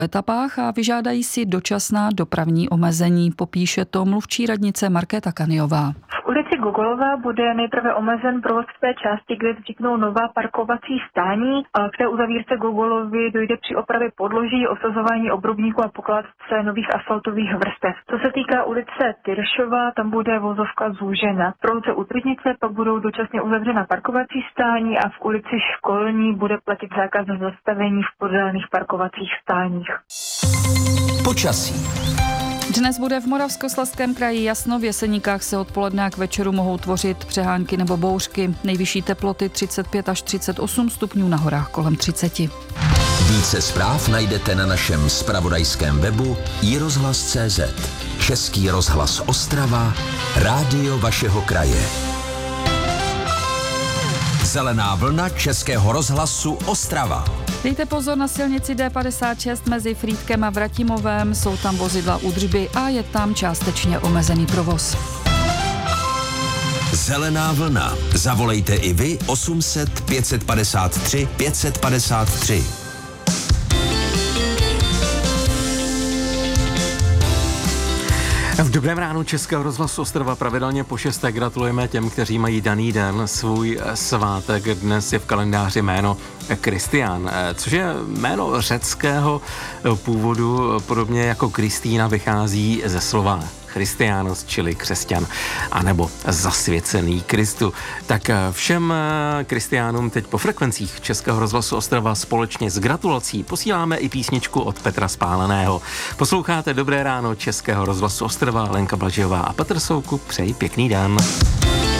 etapách a vyžádají si dočasná dopravní omezení, popíše to mluvčí radnice Markéta Kaniová. V ulici Gogolova bude nejprve omezen provoz v té části, kde vzniknou nová parkovací stání. K té uzavírce Gogolovy dojde při opravě podloží, osazování obrubníků a pokládce nových asfaltových vrstev. Co se týká ulice Tyršova, tam bude vozovka zúžena. V ulici Utržnice pak budou dočasně uzavřena parkovací stání a v ulici Školní bude platit zákaz zastavení v podélných parkovacích stáních. Počasí. Dnes bude v Moravskoslezském kraji jasno, v Jeseníkách se odpoledne a k večeru mohou tvořit přehánky nebo bouřky. Nejvyšší teploty 35 až 38 stupňů, na horách kolem 30. Více zpráv najdete na našem zpravodajském webu iRozhlas.cz. Český rozhlas Ostrava, rádio vašeho kraje. Zelená vlna Českého rozhlasu Ostrava. Dejte pozor na silnici D56 mezi Frýdkem a Vratimovem, jsou tam vozidla údržby a je tam částečně omezený provoz. Zelená vlna. Zavolejte i vy 800 553 553. V dobrém ránu Českého rozhlasu Ostrava pravidelně po 6. gratulujeme těm, kteří mají daný den svůj svátek. Dnes je v kalendáři jméno Kristián, což je jméno řeckého původu, podobně jako Kristýna vychází ze slova Christianos, čili křesťan, anebo zasvěcený Kristu. Tak všem Kristiánům teď po frekvencích Českého rozhlasu Ostrava společně s gratulací posíláme i písničku od Petra Spáleného. Posloucháte Dobré ráno Českého rozhlasu Ostrava, Lenka Blažejová a Petr Soukup přeji pěkný den.